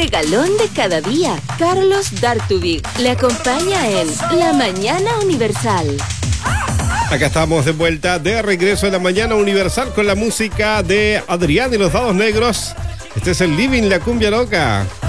regalón de cada día. Carlos Dartubig le acompaña en La Mañana Universal. Acá estamos de vuelta, de regreso en La Mañana Universal con la música de Adrián y los Dados Negros. Este es el Living, la cumbia loca.